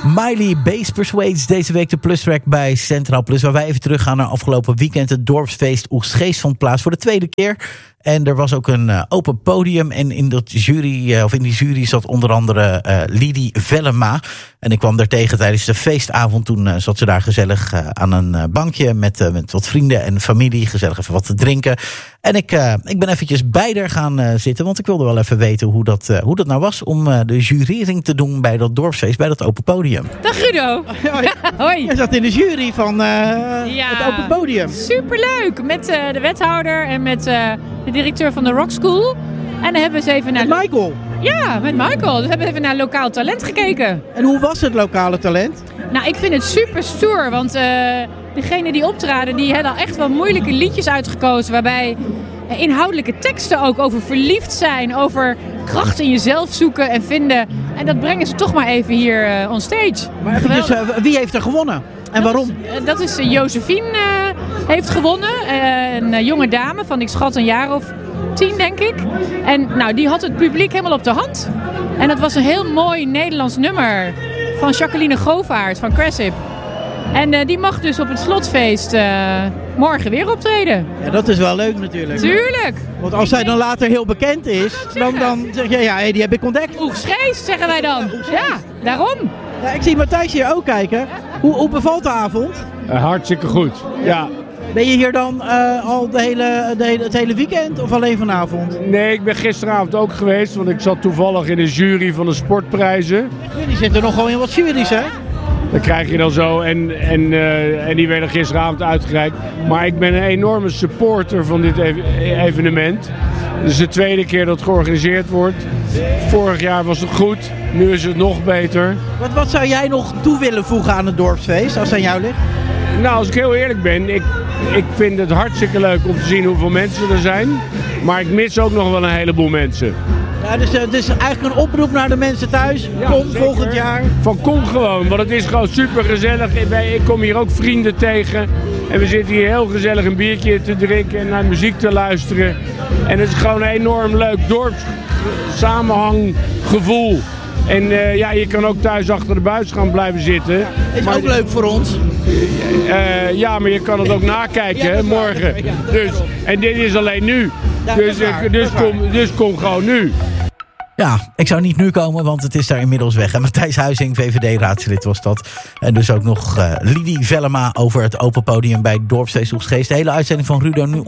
Miley Base Persuades, deze week de plustrack bij Centraal Plus. Waar wij even teruggaan naar afgelopen weekend. Het dorpsfeest Oegstgeest vond plaats voor de tweede keer. En er was ook een open podium. En in die jury zat onder andere Lidie Vellema. En ik kwam daar tegen tijdens de feestavond. Toen zat ze daar gezellig aan een bankje met wat vrienden en familie. Gezellig even wat te drinken. En ik ben eventjes bij haar gaan zitten. Want ik wilde wel even weten hoe dat nou was om de jurering te doen bij dat dorpsfeest, bij dat open podium. Dag Rudo. Hoi. Hoi. Je zat in de jury van het open podium. Superleuk. Met de wethouder en met de directeur van de Rock School. En dan hebben we eens even naar... Met Michael. Ja, met Michael. Dus hebben we even naar lokaal talent gekeken. En hoe was het lokale talent? Nou, ik vind het super stoer. Want degenen die optraden, die hebben al echt wel moeilijke liedjes uitgekozen. Waarbij inhoudelijke teksten ook over verliefd zijn. Over kracht in jezelf zoeken en vinden. En dat brengen ze toch maar even hier on stage. Maar eventjes, wie heeft er gewonnen? En waarom? Dat is Josephine heeft gewonnen. Een jonge dame van, ik schat, een jaar of 10, denk ik. En nou, die had het publiek helemaal op de hand. En dat was een heel mooi Nederlands nummer van Jacqueline Govaert van Cressip. En die mag dus op het slotfeest morgen weer optreden. Ja, dat is wel leuk natuurlijk. Tuurlijk! Want als zij dan later heel bekend is, dan zeg je, ja, hey, die heb ik ontdekt. Oegstgeest, zeggen wij dan. Ja, daarom. Ja, ik zie Matthijs hier ook kijken. Hoe bevalt de avond? Hartstikke goed, ja. Ben je hier dan al het hele weekend of alleen vanavond? Nee, ik ben gisteravond ook geweest, want ik zat toevallig in de jury van de sportprijzen. Jullie zitten nogal in wat juries, hè? Dat krijg je dan zo en die werden gisteravond uitgereikt. Maar ik ben een enorme supporter van dit evenement. Het is de tweede keer dat het georganiseerd wordt. Vorig jaar was het goed, nu is het nog beter. Wat zou jij nog toe willen voegen aan het dorpsfeest, als het aan jou ligt? Nou, als ik heel eerlijk ben, ik vind het hartstikke leuk om te zien hoeveel mensen er zijn. Maar ik mis ook nog wel een heleboel mensen. Ja, dus het is eigenlijk een oproep naar de mensen thuis. Ja, kom zeker. Volgend jaar. Kom gewoon, want het is gewoon super gezellig. Ik kom hier ook vrienden tegen. En we zitten hier heel gezellig een biertje te drinken en naar muziek te luisteren. En het is gewoon een enorm leuk dorpssamenhanggevoel. En je kan ook thuis achter de buis gaan blijven zitten. Is ook leuk voor ons. Ja, maar je kan het ook nakijken morgen. Ja. Dus, en dit is alleen nu. Ja, dus kom gewoon nu. Ja, ik zou niet nu komen, want het is daar inmiddels weg. En Matthijs Huizing, VVD-raadslid was dat. En dus ook nog Lidie Vellema over het open podium bij Dorpsfeest Oegstgeest. De hele uitzending van Rudo nu